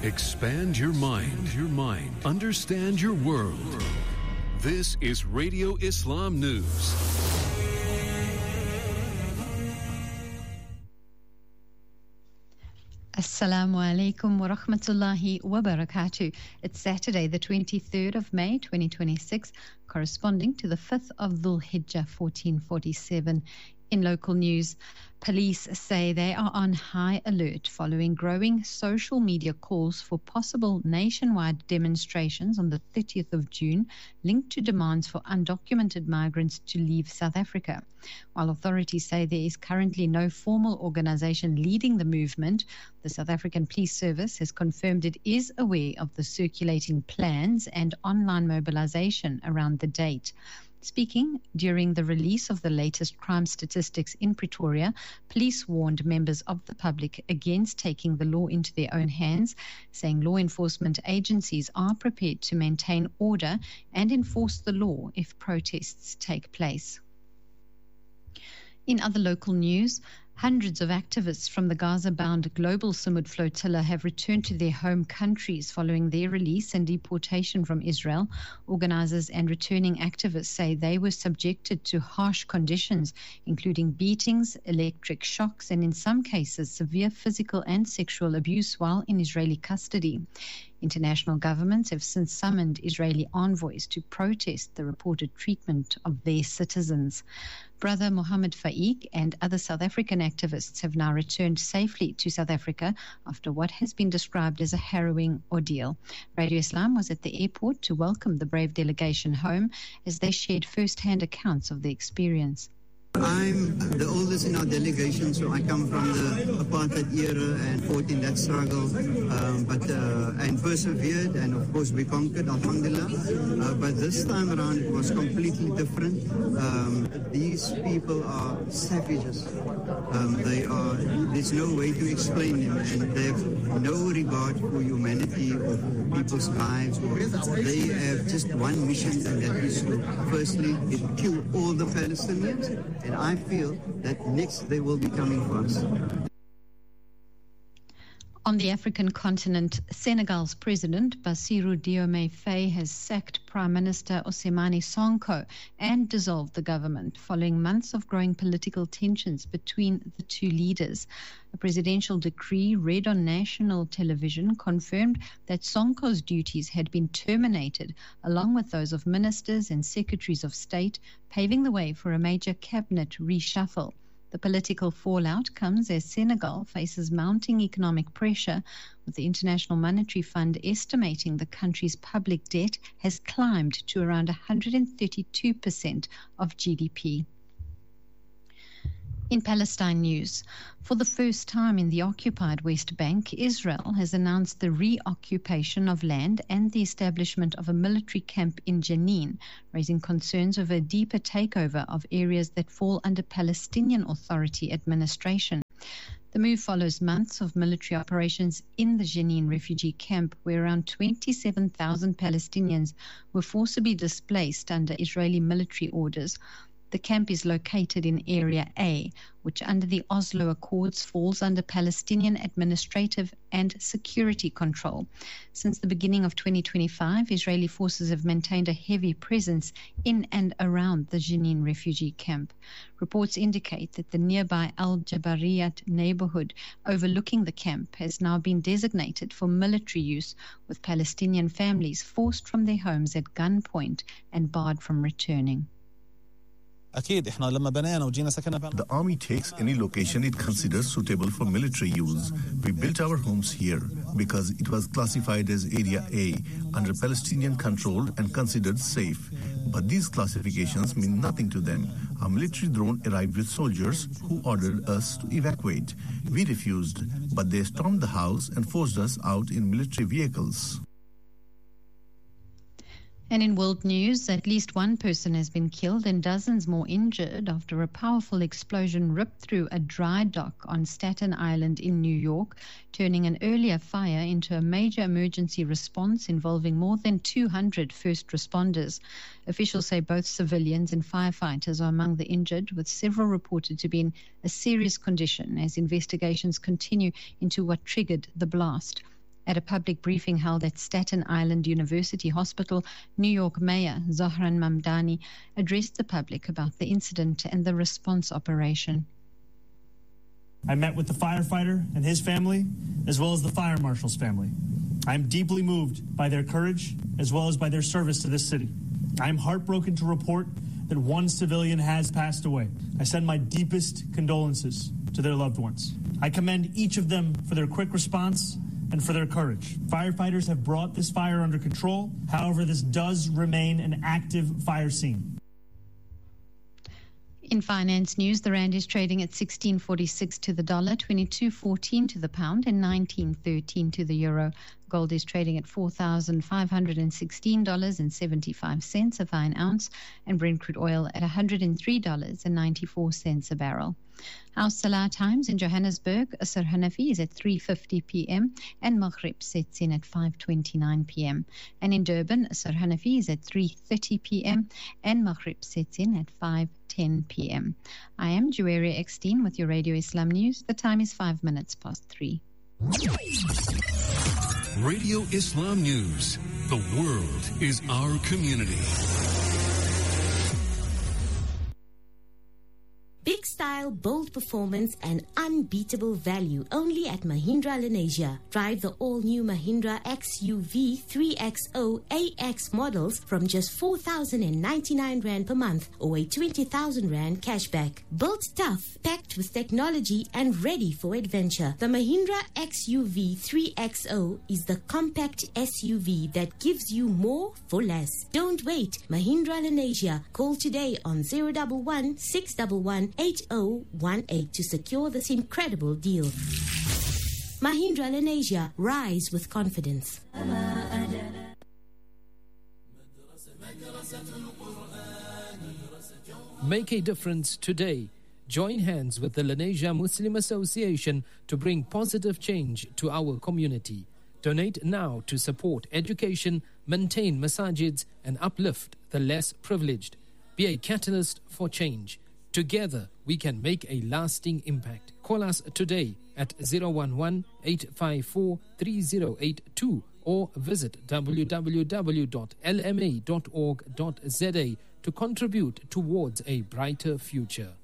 Expand your mind. Understand your world. This is Radio Islam News. Assalamu alaikum wa rahmatullahi wa barakatuh. It's Saturday, the 23rd of May, 2026, corresponding to the 5th of Dhul Hijjah, 1447. In local news, police say they are on high alert following growing social media calls for possible nationwide demonstrations on the 30th of June linked to demands for undocumented migrants to leave South Africa. While authorities say there is currently no formal organization leading the movement, the South African Police Service has confirmed it is aware of the circulating plans and online mobilization around the date. Speaking during the release of the latest crime statistics in Pretoria, police warned members of the public against taking the law into their own hands, saying law enforcement agencies are prepared to maintain order and enforce the law if protests take place. In other local news, hundreds of activists from the Gaza-bound Global Samud Flotilla have returned to their home countries following their release and deportation from Israel. Organizers and returning activists say they were subjected to harsh conditions, including beatings, electric shocks, and in some cases, severe physical and sexual abuse while in Israeli custody. International governments have since summoned Israeli envoys to protest the reported treatment of their citizens. Brother Mohammed Faiq and other South African activists have now returned safely to South Africa after what has been described as a harrowing ordeal. Radio Islam was at the airport to welcome the brave delegation home as they shared first-hand accounts of the experience. I'm the oldest in our delegation, so I come from the apartheid era and fought in that struggle, and persevered, and of course we conquered, alhamdulillah. But this time around it was completely different. These people are savages. There's no way to explain them, and they have no regard for humanity or people's lives. They have just one mission, and that is to firstly kill all the Palestinians. And I feel that next they will be coming for us. On the African continent, Senegal's President Bassirou Diomaye Faye has sacked Prime Minister Ousmane Sonko and dissolved the government following months of growing political tensions between the two leaders. A presidential decree read on national television confirmed that Sonko's duties had been terminated, along with those of ministers and secretaries of state, paving the way for a major cabinet reshuffle. The political fallout comes as Senegal faces mounting economic pressure, with the International Monetary Fund estimating the country's public debt has climbed to around 132% of GDP. In Palestine news, for the first time in the occupied West Bank, Israel has announced the reoccupation of land and the establishment of a military camp in Jenin, raising concerns over a deeper takeover of areas that fall under Palestinian Authority administration. The move follows months of military operations in the Jenin refugee camp, where around 27,000 Palestinians were forcibly displaced under Israeli military orders. The camp is located in Area A, which under the Oslo Accords falls under Palestinian administrative and security control. Since the beginning of 2025, Israeli forces have maintained a heavy presence in and around the Jenin refugee camp. Reports indicate that the nearby Al Jabariyat neighborhood overlooking the camp has now been designated for military use, with Palestinian families forced from their homes at gunpoint and barred from returning. The army takes any location it considers suitable for military use. We built our homes here because it was classified as Area A under Palestinian control and considered safe. But these classifications mean nothing to them. A military drone arrived with soldiers who ordered us to evacuate. We refused, but they stormed the house and forced us out in military vehicles. And in world news, at least one person has been killed and dozens more injured after a powerful explosion ripped through a dry dock on Staten Island in New York, turning an earlier fire into a major emergency response involving more than 200 first responders. Officials say both civilians and firefighters are among the injured, with several reported to be in a serious condition as investigations continue into what triggered the blast. At a public briefing held at Staten Island University Hospital, New York Mayor Zohran Mamdani addressed the public about the incident and the response operation. I met with the firefighter and his family, as well as the fire marshal's family. I am deeply moved by their courage, as well as by their service to this city. I am heartbroken to report that one civilian has passed away. I send my deepest condolences to their loved ones. I commend each of them for their quick response and for their courage. Firefighters have brought this fire under control. However, this does remain an active fire scene. In finance news, the rand is trading at 16.46 to the dollar, 22.14 to the pound, and 19.13 to the euro. Gold is trading at $4,516.75 a fine ounce, and Brent crude oil at $103.94 a barrel. Our Salah times in Johannesburg, Asr Hanafi is at 3:50 p.m. and Maghrib sets in at 5:29 p.m. And in Durban, Asr Hanafi is at 3:30 p.m. and Maghrib sets in at 5:10 p.m. I am Juwaria Eckstein with your Radio Islam News. The time is 5 minutes past 3. Radio Islam News. The world is our community. Big style, bold performance and unbeatable value only at Mahindra Lenasia. Drive the all-new Mahindra XUV 3XO AX models from just 4,099 Rand per month or a 20,000 Rand cashback. Built tough, packed with technology and ready for adventure. The Mahindra XUV 3XO is the compact SUV that gives you more for less. Don't wait. Mahindra Lenasia. Call today on 011 611 8018 to secure this incredible deal. Mahindra Lenasia, rise with confidence. Make a difference today. Join hands with the Lenasia Muslim Association to bring positive change to our community. Donate now to support education, maintain masajids, and uplift the less privileged. Be a catalyst for change. Together, we can make a lasting impact. Call us today at 011-854-3082 or visit www.lma.org.za to contribute towards a brighter future.